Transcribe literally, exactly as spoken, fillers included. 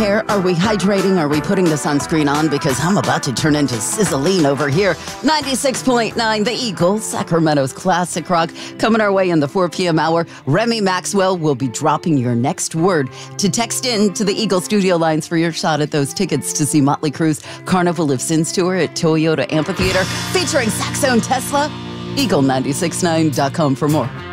Hair, are we hydrating? Are we putting the sunscreen on? Because I'm about to turn into Sizzling over here. ninety-six point nine, The Eagle, Sacramento's classic rock. Coming our way in the four p.m. hour, Remy Maxwell will be dropping your next word. To text in to the Eagle studio lines for your shot at those tickets to see Motley Crue's Carnival of Sins tour at Toyota Amphitheater, featuring Saxone Tesla. eagle nine six nine dot com for more.